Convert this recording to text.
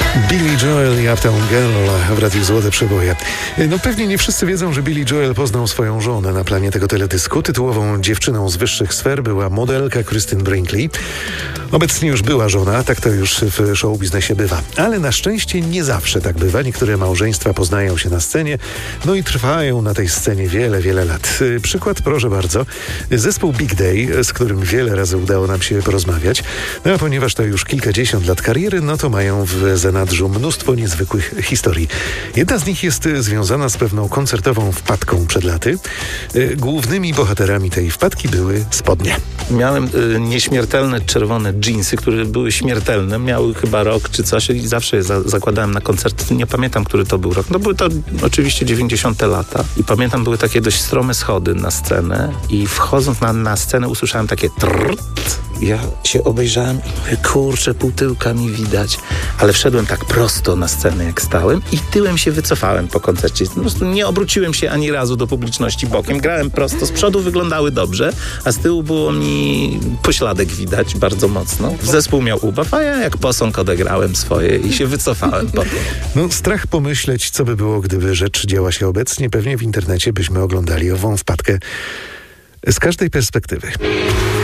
Billy Joel i Uptown Girl w Radiu Złote Przeboje. No pewnie nie wszyscy wiedzą, że Billy Joel poznał swoją żonę na planie tego teledysku. Tytułową dziewczyną z wyższych sfer była modelka Kristen Brinkley. Obecnie już była żona, tak to już w show biznesie bywa. Ale na szczęście nie zawsze tak bywa. Niektóre małżeństwa poznają się na scenie, no i trwają na tej scenie wiele, wiele lat. Przykład, proszę bardzo, zespół Big Day, z którym wiele razy udało nam się porozmawiać. No a ponieważ to już kilkadziesiąt lat kariery, no to mają w zanadrzu mnóstwo niezwykłych historii. Jedna z nich jest związana z pewną koncertową wpadką przed laty. Głównymi bohaterami tej wpadki były spodnie. Miałem nieśmiertelne czerwone dżinsy, które były śmiertelne. Miały chyba rok czy coś i zawsze je zakładałem na koncert. Nie pamiętam, który to był rok. No były to oczywiście 90. lata. I pamiętam, były takie dość strome schody na scenę i wchodząc na scenę usłyszałem takie trrrt. Ja się obejrzałem i mówię, kurczę, pół tyłka mi widać. Ale wszedłem tak prosto na scenę, jak stałem i tyłem się wycofałem po koncercie. Po prostu nie obróciłem się ani razu do publiczności bokiem. Grałem prosto, z przodu wyglądały dobrze, a z tyłu było mi pośladek widać bardzo mocno. Zespół miał ubaw, a ja jak posąg odegrałem swoje i się wycofałem potem. No strach pomyśleć, co by było, gdyby rzecz działa się obecnie. Pewnie w internecie byśmy oglądali ową wpadkę z każdej perspektywy.